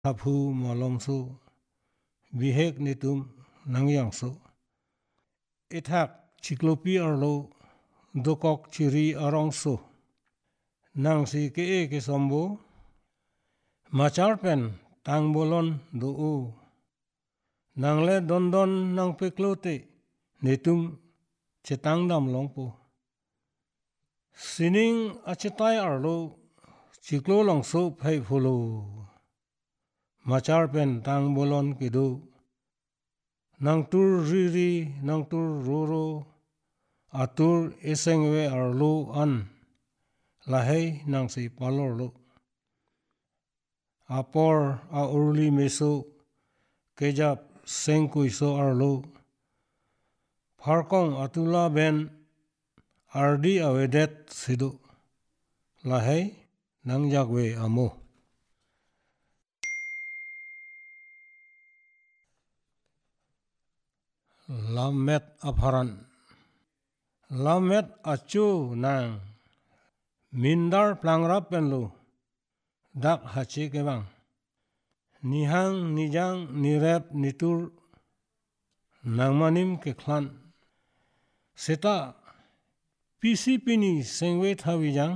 hapu molom su bihek nitum nangyang su ithak chiklopi arlo dokok chiri arong su nang si ke sombo machar pen tang bolon do u nang le don nang peklote nitum chetang dam longpo sining achetai arlo chiklo longso phai pholo machar pen tang bolon kidu nang tur riri nang tur roro atur esengwe arlo an lahai nang si palorlo apor a urli meso kejap sengkuiso arlo pharkong atula ben ardi awedet sidu lahai nang jagwe amo lamet apharan lamet achu nang mindar plangrap penlo dak hachi kebang nihang nijang nirep nitur nangmanim keklan seta pisi pini sengwe thawijang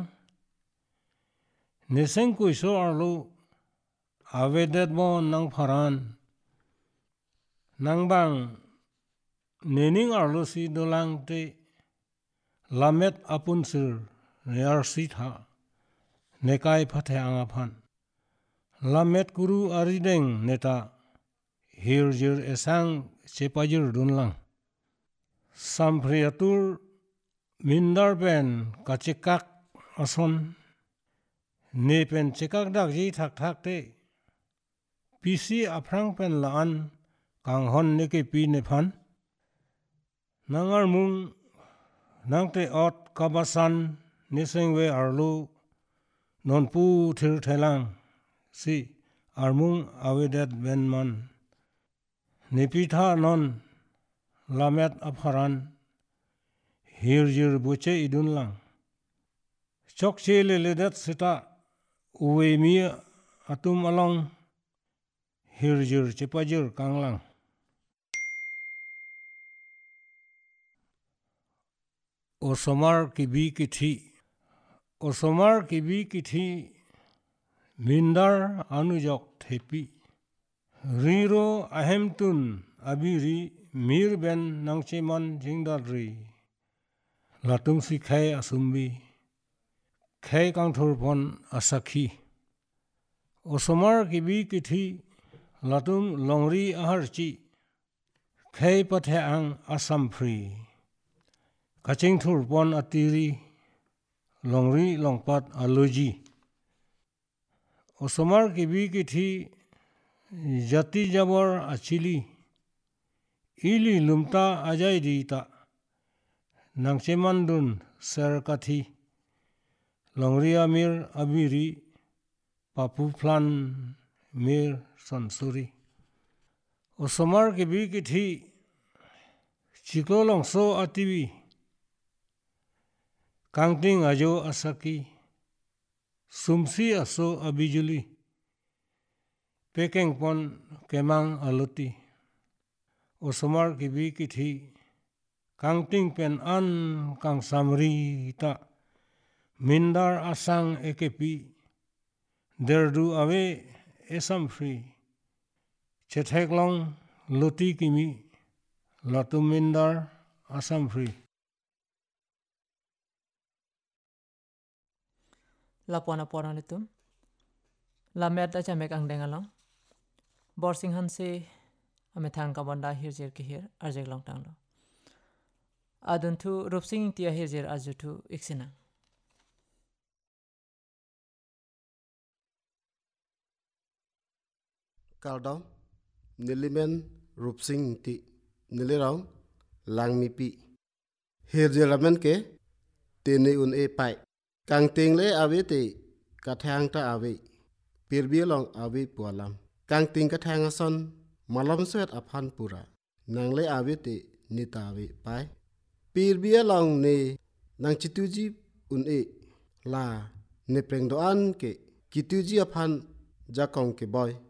neseng kuiso arlo awedet bon nang pharan nangbang nening arlo si dolang te lamet apun sir near si tha nekai phathe angaphan lamet kuru arideng neta hirjir esang chepajir dunlang samphriatur mindar pen kachikak ason ne pen chikak dak ji thak te pisi aphrang pen laan kanghon neke pi nephan nangar mung nangte ot kabasan nisengwe arlo nonpu thir thelang si armung awedet benman nipitha non lamet apharan hirjir buche idunlang chokche leledet sita uwe mi atum along hirjir chepajir kanglang osomar kibi kithi mindar anujok thepi riro ahemtun abiri mir ben nangcheman jingdadri latum si khai asumbi khai kangthur pon asakhi osomar kibi kithi latum longri aharchi khai pathe ang asamphri kaching thur pon atiri longri longpat aloji osomar kibi kithi jati jabor achili ili lumta ajai dita nangchemandun serkathi longria mir abiri papu phlan mir sansuri osomar kibi kithi chiklo longso atibi kangting ajo asaki sumsi aso abijuli pekeng pon kemang aluti osomar kibi kithi kangting pen an kang samri ta mindar asang ekepi derdu awe esam free chetheklong luti kimi latum mindar asam free lapona pona nitum lamet da chamek ang dengalong borsing hanse ame thang ka banda hirjir ki hir arjek long tang lo adun thu rupsing tia hirjir ajutu iksina kaldom nilimen rupsing ti nilirong langmipi hirjiramen ke tene un e pai kang ting le awe te kathang ta awe pirbi long awe pualam kang ting kathang ason malam swet aphan pura nang le awe te nita awe pai pirbi long ne nang chituji un e la ne preng doan ke kituji aphan jakong ke boy